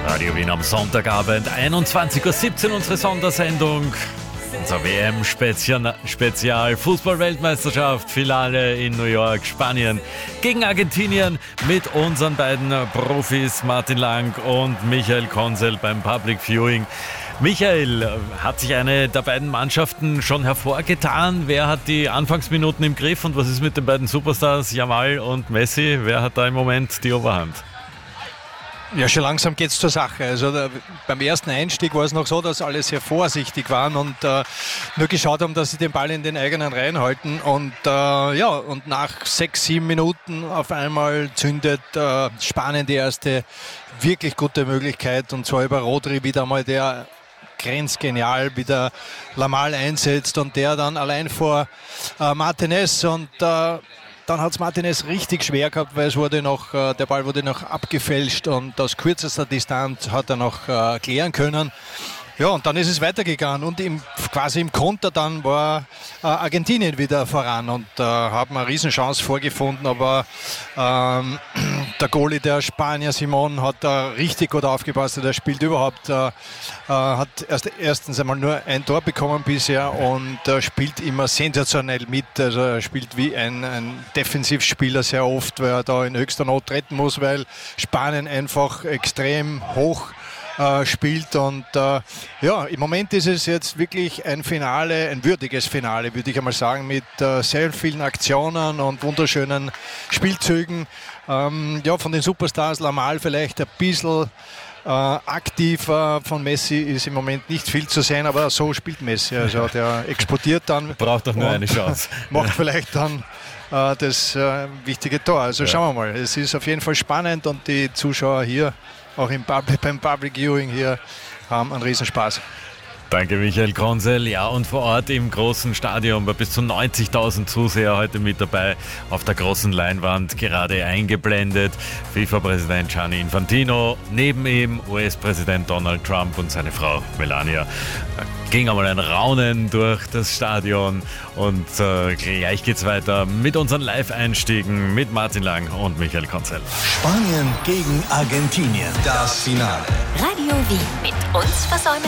Radio Wien am Sonntagabend, 21.17 Uhr, unsere Sondersendung. Unser WM-Spezial, Fußball-Weltmeisterschaft, Finale in New York, Spanien gegen Argentinien mit unseren beiden Profis Martin Lang und Michael Konzel beim Public Viewing. Michael, hat sich eine der beiden Mannschaften schon hervorgetan? Wer hat die Anfangsminuten im Griff und was ist mit den beiden Superstars Yamal und Messi? Wer hat da im Moment die Oberhand? Ja, schon langsam geht es zur Sache. Also beim ersten Einstieg war es noch so, dass alle sehr vorsichtig waren und nur geschaut haben, dass sie den Ball in den eigenen Reihen halten. Und und nach 6-7 Minuten auf einmal zündet Spanien die erste wirklich gute Möglichkeit. Und zwar über Rodri wieder mal, der grenzgenial wieder Yamal einsetzt und der dann allein vor Martinez und dann hat es Martinez richtig schwer gehabt, weil der Ball wurde noch abgefälscht und aus kürzester Distanz hat er noch klären können. Ja, und dann ist es weitergegangen und quasi im Konter dann war Argentinien wieder voran und haben eine Riesenchance vorgefunden, aber der Goalie der Spanier, Simon, hat da richtig gut aufgepasst. Der spielt überhaupt, hat erstens einmal nur ein Tor bekommen bisher und spielt immer sensationell mit. Also er spielt wie ein Defensivspieler sehr oft, weil er da in höchster Not retten muss, weil Spanien einfach extrem hoch spielt und im Moment ist es jetzt wirklich ein Finale, ein würdiges Finale, würde ich einmal sagen, mit sehr vielen Aktionen und wunderschönen Spielzügen. Von den Superstars Yamal vielleicht ein bisschen aktiver, von Messi ist im Moment nicht viel zu sehen, aber so spielt Messi, also der exportiert dann. Braucht doch nur eine Chance. Macht vielleicht dann das wichtige Tor, also schauen wir mal, es ist auf jeden Fall spannend und die Zuschauer hier auch beim Public Viewing hier haben einen Riesenspaß. Danke Michael Konzel. Ja, und vor Ort im großen Stadion bei bis zu 90.000 Zuseher heute mit dabei auf der großen Leinwand, gerade eingeblendet. FIFA-Präsident Gianni Infantino, neben ihm US-Präsident Donald Trump und seine Frau Melania. Da ging einmal ein Raunen durch das Stadion und gleich geht's weiter mit unseren Live-Einstiegen mit Martin Lang und Michael Konzel. Spanien gegen Argentinien, das Finale. Radio Wien, mit uns versäumen